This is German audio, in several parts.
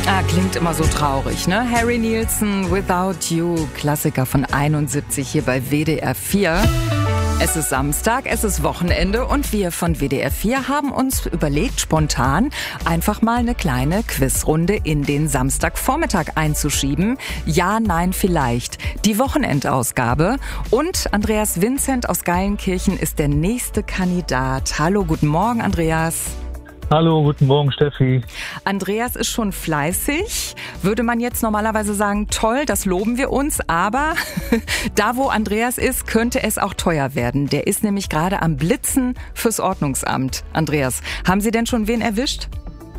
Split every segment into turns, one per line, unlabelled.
Ah, klingt immer so traurig, ne? Harry Nilsson, Without You, Klassiker von 71 hier bei WDR 4. Es ist Samstag, es ist Wochenende und wir von WDR 4 haben uns überlegt, spontan einfach mal eine kleine Quizrunde in den Samstagvormittag einzuschieben. Ja, nein, vielleicht. Die Wochenendausgabe. Und Andreas Vincent aus Geilenkirchen ist der nächste Kandidat. Hallo, guten Morgen, Andreas.
Hallo, guten Morgen, Steffi.
Andreas ist schon fleißig, würde man jetzt normalerweise sagen, toll, das loben wir uns, aber da, wo Andreas ist, könnte es auch teuer werden. Der ist nämlich gerade am Blitzen fürs Ordnungsamt. Andreas, haben Sie denn schon wen erwischt?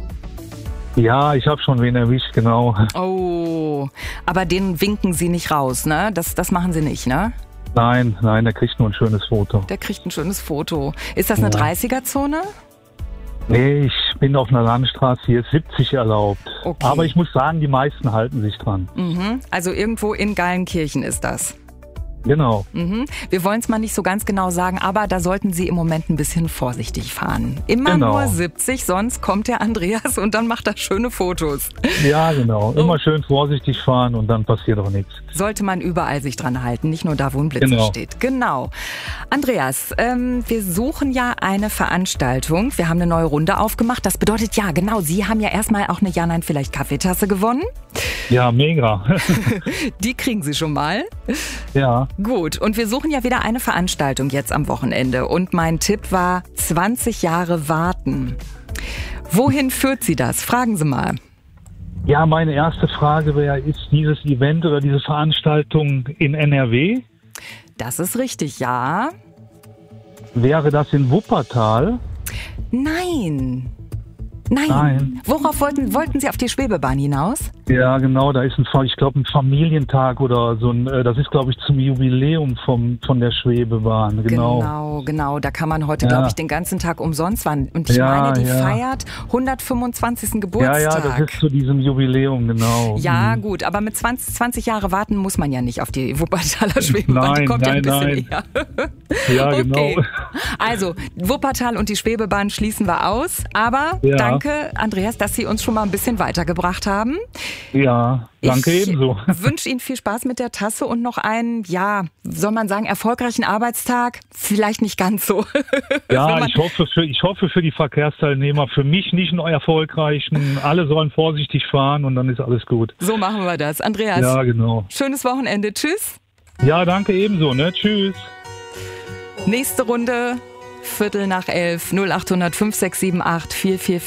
Ja, ich habe schon wen erwischt, genau.
Oh, aber den winken Sie nicht raus, ne? Das machen Sie nicht, ne?
Nein, der kriegt nur ein schönes Foto.
Der kriegt ein schönes Foto. Ist das eine 30er-Zone?
Nee, ich bin auf einer Landstraße, hier ist 70 erlaubt.
Okay.
Aber ich muss sagen, die meisten halten sich dran.
Mhm. Also irgendwo in Geilenkirchen ist das.
Genau.
Mhm. Wir wollen es mal nicht so ganz genau sagen, aber da sollten Sie im Moment ein bisschen vorsichtig fahren. Immer nur 70, sonst kommt der Andreas und dann macht er schöne Fotos.
Ja, genau. Immer schön vorsichtig fahren und dann passiert auch nichts.
Sollte man überall sich dran halten, nicht nur da, wo ein Blitzer steht. Genau. Andreas, wir suchen ja eine Veranstaltung. Wir haben eine neue Runde aufgemacht. Das bedeutet, ja, genau, Sie haben ja erstmal auch eine Ja-Nein-Vielleicht-Kaffeetasse gewonnen.
Ja, mega.
Die kriegen Sie schon mal.
Ja.
Gut, und wir suchen ja wieder eine Veranstaltung jetzt am Wochenende. Und mein Tipp war 20 Jahre warten. Wohin führt Sie das? Fragen Sie mal.
Ja, meine erste Frage wäre, ist dieses Event oder diese Veranstaltung in NRW?
Das ist richtig, ja.
Wäre das in Wuppertal?
Nein. Worauf wollten Sie auf die Schwebebahn hinaus?
Ja, genau, da ist ein Familientag oder so das ist, glaube ich, zum Jubiläum von der Schwebebahn, genau.
Genau, da kann man heute, glaube ich, den ganzen Tag umsonst fahren. Und ich meine, die feiert 125. Geburtstag.
Ja, das ist zu diesem Jubiläum, genau.
Ja, gut, aber mit 20 Jahre warten muss man ja nicht auf die Wuppertaler Schwebebahn. Die kommt ja ein bisschen eher.
Ja,
okay.
Genau.
Also, Wuppertal und die Schwebebahn schließen wir aus, aber danke, Andreas, dass Sie uns schon mal ein bisschen weitergebracht haben.
Ja, danke ebenso.
Ich wünsche Ihnen viel Spaß mit der Tasse und noch einen, soll man sagen, erfolgreichen Arbeitstag? Vielleicht nicht ganz so.
Ja, ich hoffe für die Verkehrsteilnehmer, für mich nicht einen erfolgreichen. Alle sollen vorsichtig fahren und dann ist alles gut.
So machen wir das. Andreas,
ja, genau.
Schönes Wochenende. Tschüss.
Ja, danke ebenso. Ne? Tschüss.
Nächste Runde, 11:15, 0800 5678 444.